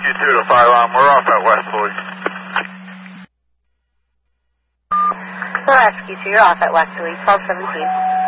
Rescue 2 to 5, we're off at West Louis. Rescue 2, you're off at West Louis, 1217.